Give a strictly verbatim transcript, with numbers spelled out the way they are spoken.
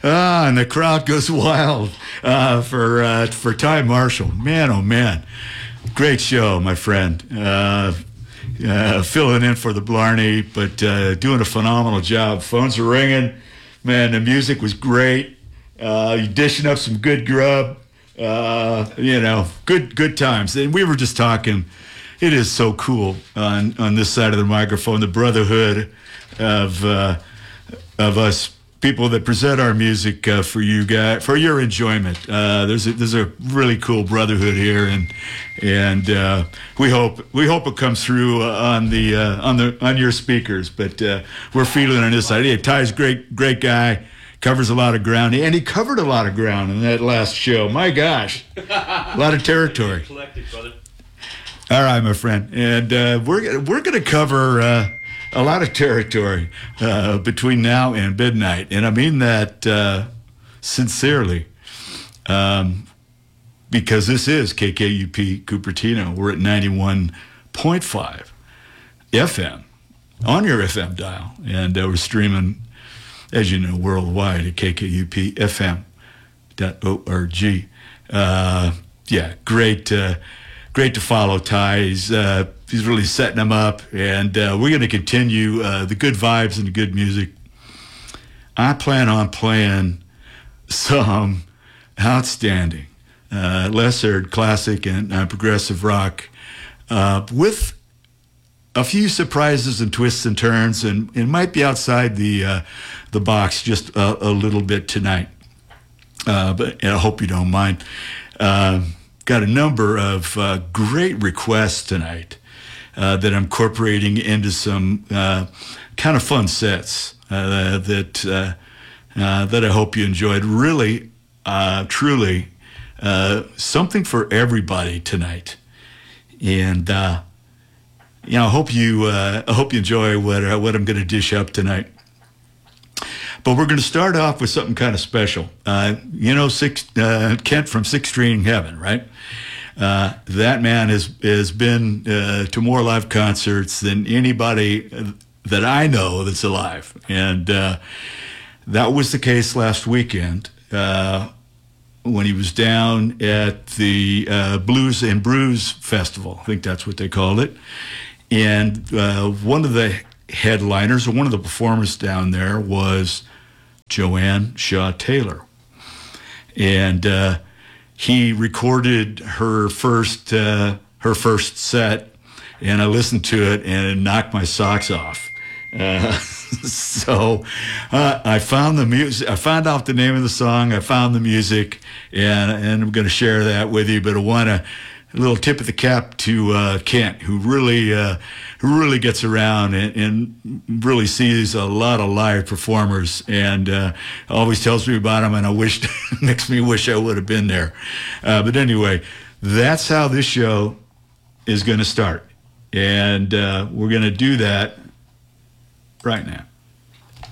Ah, and the crowd goes wild uh, for uh, for Ty Marshall. Man, oh man, great show, my friend. Uh, uh, filling in for the Blarney, but uh, doing a phenomenal job. Phones are ringing. Man, the music was great. Uh, you dishing up some good grub. Uh, you know, good good times. And we were just talking. It is so cool on on this side of the microphone, the brotherhood of uh, of us people that present our music uh, for you guys, for your enjoyment. Uh, there's a, there's a really cool brotherhood here, and and uh, we hope we hope it comes through uh, on the uh, on the on your speakers. But uh, we're feeling on this side. Hey, Ty's great great guy, covers a lot of ground, and he covered a lot of ground in that last show. My gosh, a lot of territory. All right, my friend, and uh, we're we're going to cover uh, a lot of territory uh, between now and midnight, and I mean that uh, sincerely, um, because this is K K U P Cupertino. We're at ninety-one point five F M on your F M dial, and uh, we're streaming, as you know, worldwide at K K U P F M dot org. Uh, yeah, great. Uh, Great to follow Ty. He's, uh, he's really setting them up, and uh, we're going to continue uh, the good vibes and the good music. I plan on playing some outstanding, uh, lesser classic and uh, progressive rock uh, with a few surprises and twists and turns, and it might be outside the uh, the box just a, a little bit tonight. Uh, but I hope you don't mind. Uh, Got a number of uh, great requests tonight uh, that I'm incorporating into some uh, kind of fun sets uh, that uh, uh, that I hope you enjoyed. Really, uh, truly, uh, something for everybody tonight, and uh, you know, I hope you uh, I hope you enjoy what uh, what I'm going to dish up tonight. But we're going to start off with something kind of special. Uh, you know, six, uh, Kent from Six String Heaven, right? Uh, that man has has been uh, to more live concerts than anybody that I know that's alive, and uh, that was the case last weekend uh, when he was down at the uh, Blues and Brews Festival. I think that's what they called it, and uh, one of the headliners or one of the performers down there was Joanne Shaw Taylor, and uh, he recorded her first uh, her first set, and I listened to it and it knocked my socks off. Uh, so uh, I found the music. I found out the name of the song. I found the music, and and I'm going to share that with you. But I want to. A little tip of the cap to uh, Kent, who really, uh, who really gets around and, and really sees a lot of live performers, and uh, always tells me about them. And I wish, makes me wish I would have been there. Uh, but anyway, that's how this show is going to start, and uh, we're going to do that right now.